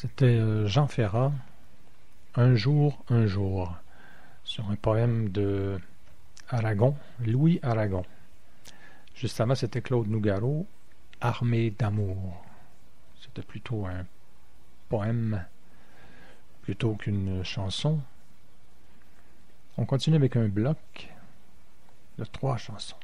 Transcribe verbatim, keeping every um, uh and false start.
C'était euh, Jean Ferrat, Un jour, un jour, sur un poème de Aragon, Louis Aragon. Juste avant, c'était Claude Nougaro, Armée d'amour. C'était plutôt un poème plutôt qu'une chanson. On continue avec un bloc de trois chansons.